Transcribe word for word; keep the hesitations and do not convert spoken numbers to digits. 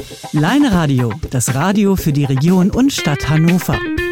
Leine Radio, das Radio für die Region und Stadt Hannover.